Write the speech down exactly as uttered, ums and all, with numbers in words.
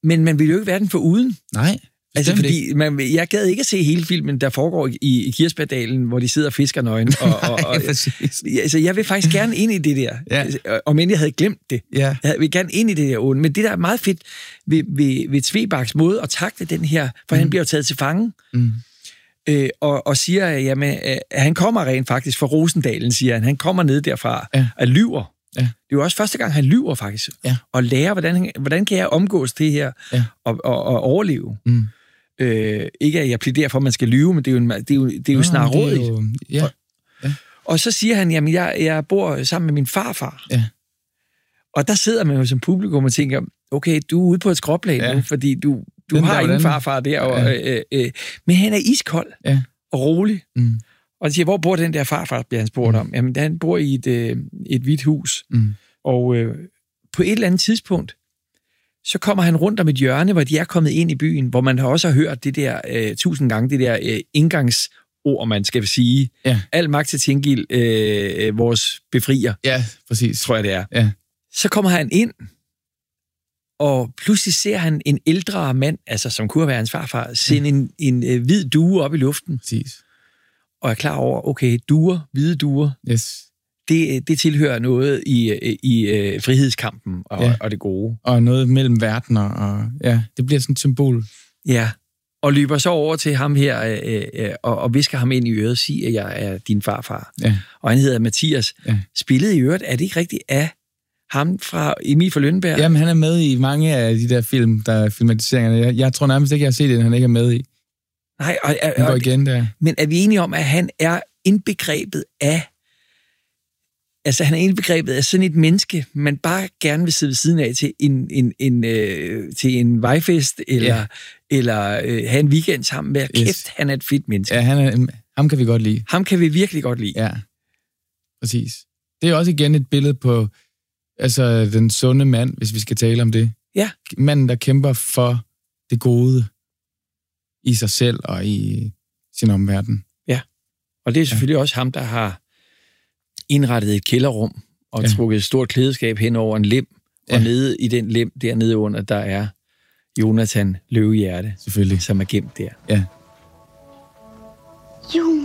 Men man ville jo ikke være den for uden. Nej. Altså, fordi man, jeg gad ikke at se hele filmen, der foregår i, i Kirsebærdalen, hvor de sidder og fisker nøgen. Og, og, og, altså, jeg vil faktisk gerne ind i det der, ja. Om end jeg havde glemt det. Ja. Jeg vil gerne ind i det der onde. Men det, der er meget fedt ved, ved, ved Tvebaks måde at takle den her, for mm. han bliver taget til fange, mm. øh, og, og siger, jamen, at han kommer rent faktisk fra Rosendalen, siger han. Han kommer ned derfra ja. Og lyver. Ja. Det er jo også første gang, han lyver faktisk, ja. Og lærer, hvordan, hvordan kan jeg omgås det her, ja. og, og, og overleve. Mm. Øh, ikke at jeg plæderer for, at man skal lyve, men det er jo, en, det er jo, det er jo ja, snart rådigt. Jo... Ja. Og, ja. Og så siger han, jamen, jeg, jeg bor sammen med min farfar. Ja. Og der sidder man jo som publikum og tænker, okay, du er ude på et skråplan ja. Nu, fordi du, du har ingen den. farfar der. Og, ja. øh, øh, men han er iskold ja. Og rolig. Mm. Og de siger, hvor bor den der farfar, bliver han spurgt mm. om. Jamen, han bor i et, øh, et hvidt hus. Mm. Og øh, på et eller andet tidspunkt, så kommer han rundt om et hjørne, hvor de er kommet ind i byen, hvor man også har hørt det der øh, tusind gange, det der øh, indgangsord, man skal sige. Ja. Al magt til Tengil, øh, vores befrier. Ja, præcis. Tror jeg, det er. Ja. Så kommer han ind, og pludselig ser han en ældre mand, altså som kunne være hans farfar, sende ja. en, en øh, hvid due op i luften. Præcis. Og er klar over, okay, duer, hvide duer, yes. det, det tilhører noget i, i, i uh, frihedskampen og, ja. Og det gode. Og noget mellem verdener, og ja, det bliver sådan et symbol. Ja, og løber så over til ham her øh, øh, og, og visker ham ind i øret og siger, at jeg er din farfar. Ja. Og han hedder Mathias. Ja. Spillet i øret, er det ikke rigtigt af ham fra Emil fra Lønneberg? Jamen, han er med i mange af de der film, der er filmatiseringerne. Jeg, jeg tror nærmest ikke, jeg har set det, han ikke er med i. Nej, og, og, og, igen der. Men er vi enige om, at han er indbegrebet af, altså han er indbegrebet af sådan et menneske, man bare gerne vil sidde ved siden af til en, en, en, øh, til en vejfest, eller, ja. eller øh, have en weekend sammen med. Kæft, yes. Han er et fedt menneske. Ja, han er, ham kan vi godt lide. Ham kan vi virkelig godt lide. Ja, præcis. Det er også igen et billede på altså den sunde mand, hvis vi skal tale om det. Ja. Manden, der kæmper for det gode i sig selv og i sin omverden. Ja, og det er selvfølgelig ja. Også ham, der har indrettet et kælderrum og ja. Trukket et stort klædeskab hen over en lem, ja. Og nede i den lem, dernede under, der er Jonathan Løvehjerte, selvfølgelig, som er gemt der. Ja. Jo.